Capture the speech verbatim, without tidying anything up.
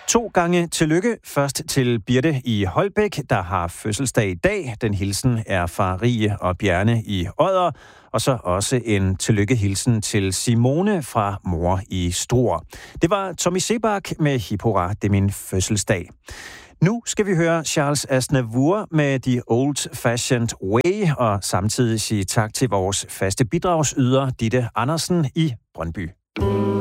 To gange tillykke. Først til Birte i Holbæk, der har fødselsdag i dag. Den hilsen er fra Rie og Bjarne i Odder. Og så også en tillykkehilsen til Simone fra mor i Struer. Det var Tommy Sebak med Hip Hurra, det er min fødselsdag. Nu skal vi høre Charles Aznavour med The Old Fashioned Way, og samtidig sige tak til vores faste bidragsyder, Ditte Andersen i Brøndby.